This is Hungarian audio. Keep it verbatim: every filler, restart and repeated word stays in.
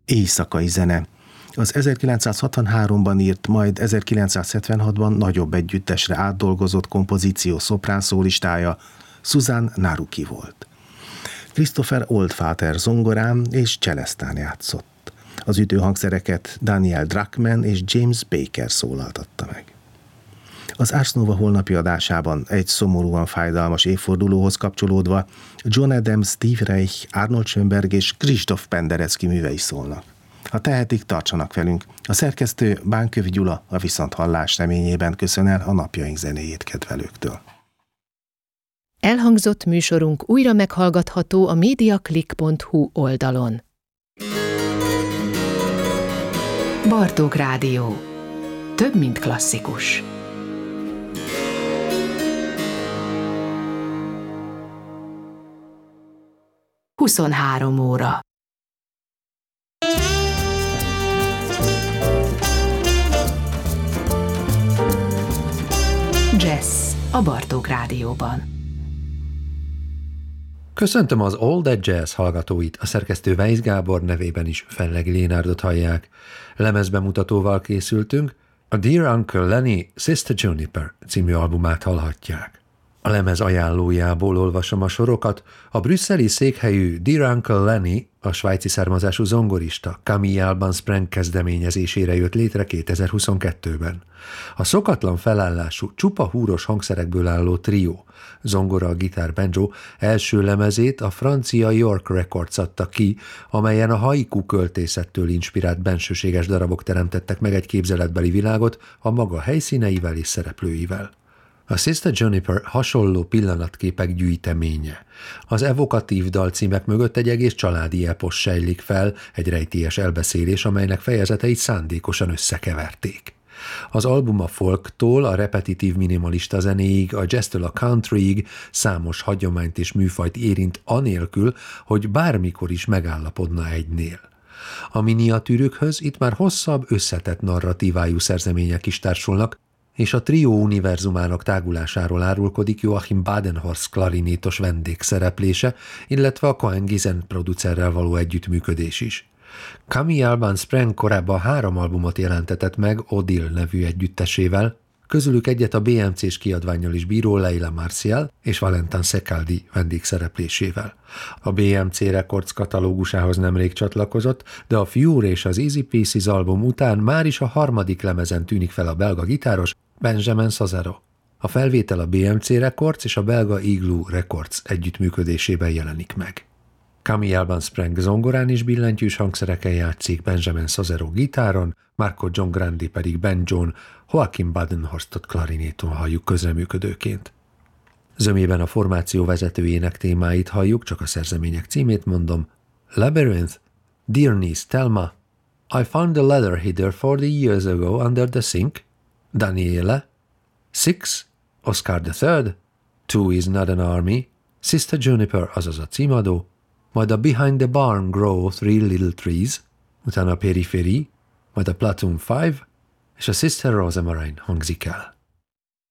Éjszakai zene. Az ezerkilencszázhatvanháromban írt, majd ezerkilencszázhetvenhatban nagyobb együttesre átdolgozott kompozíció szoprán szólistája Susan Naruki volt. Christopher Oldfather zongorán és cselesztán játszott. Az ütőhangszereket Daniel Druckmann és James Baker szólaltatta meg. Az Ars Nova holnapi adásában egy szomorúan fájdalmas évfordulóhoz kapcsolódva John Adams, Steve Reich, Arnold Schönberg és Krzysztof Penderecki művei szólnak. Ha tehetik, tartsanak velünk. A szerkesztő Bánkövi Gyula a viszonthallás reményében köszön el a napjaink zenéjét kedvelőktől. Elhangzott műsorunk újra meghallgatható a mediaclick pont hu oldalon. Bartók Rádió. Több, mint klasszikus. huszonhárom óra. Jazz a Bartók Rádióban. Köszöntöm az All That Jazz hallgatóit, a szerkesztő Weisz Gábor nevében is Fellegi Lénárdot hallják. Lemezbemutatóval készültünk, a Dear Uncle Lenny Sister Juniper című albumát hallhatják. A lemez ajánlójából olvasom a sorokat. A brüsszeli székhelyű Dear Uncle Lenny a svájci származású zongorista Camille Alban Spreng kezdeményezésére jött létre kétezer-huszonkettőben. A szokatlan felállású, csupa húros hangszerekből álló trió, zongora, gitár, banjo első lemezét a francia York Records adta ki, amelyen a haiku költészettől inspirált bensőséges darabok teremtettek meg egy képzeletbeli világot a maga helyszíneivel és szereplőivel. A Sister Juniper hasonló pillanatképek gyűjteménye. Az evokatív dalcímek mögött egy egész családi epos sejlik fel, egy rejtélyes elbeszélés, amelynek fejezeteit szándékosan összekeverték. Az album a folktól, a repetitív minimalista zenéig, a jazztől a countryig számos hagyományt és műfajt érint anélkül, hogy bármikor is megállapodna egynél. A miniatűrökhöz itt már hosszabb, összetett narratívájú szerzemények is társulnak, és a trió univerzumának tágulásáról árulkodik Joachim Badenhorst klarinétos vendégszereplése, illetve a Cohen Gizen producerrel való együttműködés is. Camille Alban Spreng korábban három albumot jelentetett meg Odile nevű együttesével, közülük egyet a bé em cés kiadvánnyal is bíró Leila Marcial és Valentin Secaldi vendégszereplésével. A bé em cé Records katalógusához nemrég csatlakozott, de a Fure és az Easy Pieces album után már is a harmadik lemezen tűnik fel a belga gitáros Benjamin Sozero. A felvétel a bé em cé Records és a belga Igloo Records együttműködésében jelenik meg. Camille Alban Spreng zongorán és billentyűs hangszereken játszik, Benjamin Sozero gitáron, Marco John Grandi pedig banjón, Joachim Badenhorstot klarinéton halljuk közreműködőként. Zömében a formáció vezetőjének témáit halljuk, csak a szerzemények címét mondom. Labyrinth, Dear Niece Thelma, I Found the Leather Header forty years ago under the sink, Daniele, Six, Oscar the third, Two is not an army, Sister Juniper, azaz a címadó, majd a Behind the Barn Grow Three Little Trees, utána a Periphery, majd a Platoon five, és a Sister Rosemary hangzik el.